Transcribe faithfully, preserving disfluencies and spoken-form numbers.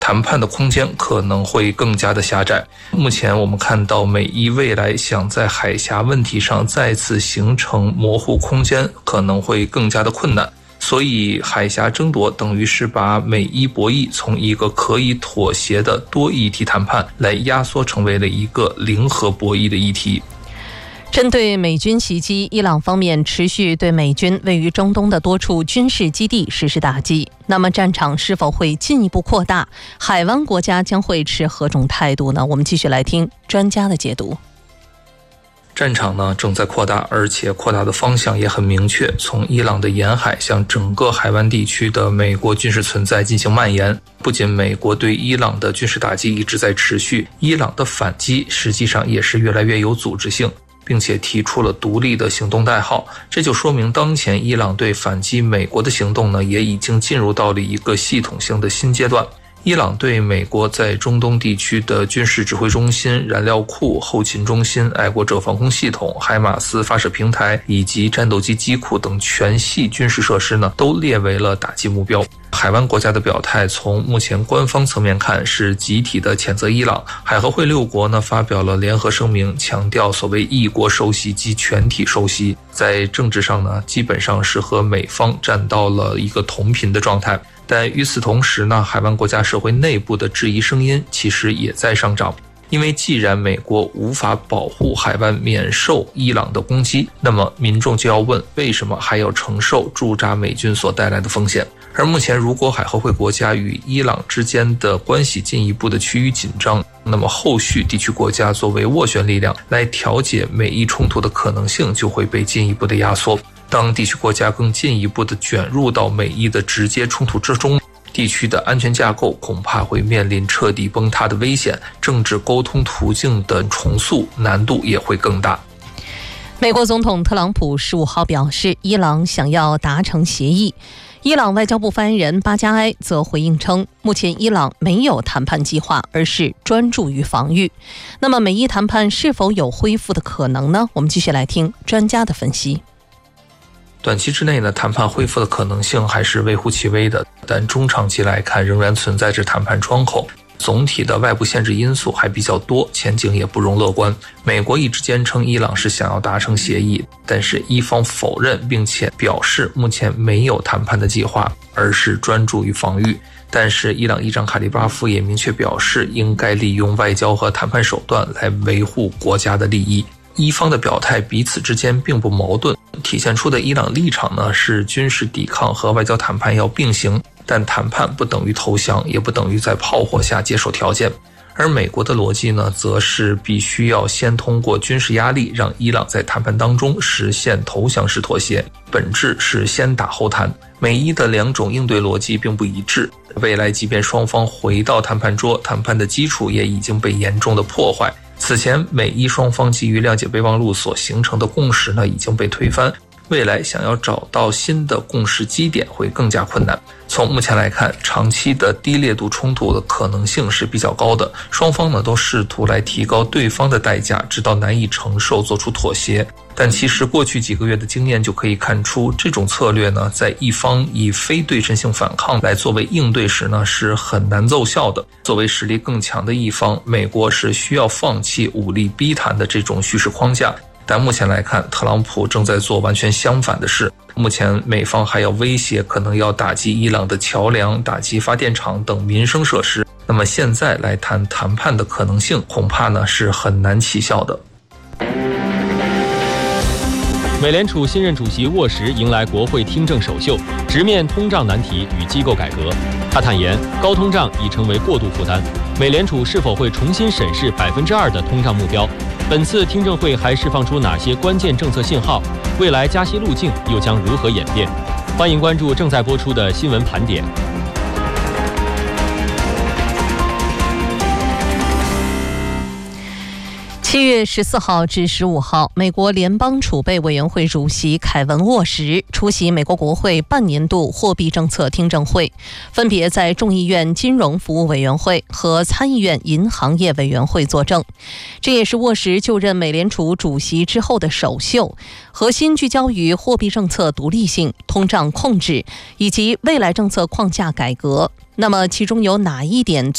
谈判的空间可能会更加的狭窄。目前我们看到美伊未来想在海峡问题上再次形成模糊空间，可能会更加的困难。所以海峡争夺等于是把美伊博弈从一个可以妥协的多议题谈判来压缩成为了一个零和博弈的议题。 针对美军袭击，伊朗方面持续对美军位于中东的多处军事基地实施打击。那么战场是否会进一步扩大？海湾国家将会持何种态度呢？我们继续来听专家的解读。 战场呢正在扩大，而且扩大的方向也很明确，从伊朗的沿海向整个海湾地区的美国军事存在进行蔓延。不仅美国对伊朗的军事打击一直在持续，伊朗的反击实际上也是越来越有组织性，并且提出了独立的行动代号。这就说明当前伊朗对反击美国的行动呢，也已经进入到了一个系统性的新阶段。伊朗对美国在中东地区的军事指挥中心、燃料库、后勤中心、爱国者防空系统、海马斯发射平台以及战斗机机库等全系军事设施呢，都列为了打击目标。海湾国家的表态，从目前官方层面看是集体的谴责伊朗。海合会六国呢发表了联合声明，强调所谓一国受袭及全体受袭，在政治上呢基本上是和美方站到了一个同频的状态。但与此同时呢，海湾国家社会内部的质疑声音其实也在上涨。因为既然美国无法保护海湾免受伊朗的攻击，那么民众就要问，为什么还要承受驻扎美军所带来的风险？而目前如果海合会国家与伊朗之间的关系进一步的趋于紧张，那么后续地区国家作为斡旋力量来调解美伊冲突的可能性就会被进一步的压缩。当地区国家更进一步的卷入到美伊的直接冲突之中，地区的安全架构恐怕会面临彻底崩塌的危险，政治沟通途径的重塑难度也会更大。 美国总统特朗普十五号表示，伊朗想要达成协议。伊朗外交部发言人巴加埃则回应称，目前伊朗没有谈判计划，而是专注于防御。那么美伊谈判是否有恢复的可能呢？我们继续来听专家的分析。 短期之内呢，谈判恢复的可能性还是微乎其微的，但中长期来看仍然存在着谈判窗口。总体的外部限制因素还比较多，前景也不容乐观。美国一直坚称伊朗是想要达成协议，但是伊方否认，并且表示目前没有谈判的计划，而是专注于防御。但是伊朗议长卡利巴夫也明确表示，应该利用外交和谈判手段来维护国家的利益。伊方的表态彼此之间并不矛盾，体现出的伊朗立场呢是军事抵抗和外交谈判要并行，但谈判不等于投降，也不等于在炮火下接受条件。而美国的逻辑呢，则是必须要先通过军事压力，让伊朗在谈判当中实现投降式妥协，本质是先打后谈。美伊的两种应对逻辑并不一致，未来即便双方回到谈判桌，谈判的基础也已经被严重的破坏。此前美伊双方基于谅解备忘录所形成的共识呢，已经被推翻，未来想要找到新的共识基点会更加困难。从目前来看，长期的低烈度冲突的可能性是比较高的，双方呢都试图来提高对方的代价，直到难以承受做出妥协。但其实过去几个月的经验就可以看出，这种策略呢，在一方以非对称性反抗来作为应对时呢，是很难奏效的。作为实力更强的一方，美国是需要放弃武力逼谈的这种叙事框架。但目前来看，特朗普正在做完全相反的事。目前美方还要威胁可能要打击伊朗的桥梁、打击发电厂等民生设施。那么现在来谈谈判的可能性，恐怕呢是很难起效的。 美联储新任主席沃什迎来国会听证首秀，直面通胀难题与机构改革。他坦言，高通胀已成为过度负担，美联储是否会重新审视百分之二的通胀目标？本次听证会还释放出哪些关键政策信号？未来加息路径又将如何演变？欢迎关注正在播出的新闻盘点。 七月十四号至十五号，美国联邦储备委员会主席凯文·沃什出席美国国会半年度货币政策听证会，分别在众议院金融服务委员会和参议院银行业委员会作证。这也是沃什就任美联储主席之后的首秀，核心聚焦于货币政策独立性、通胀控制以及未来政策框架改革。那么其中有哪一点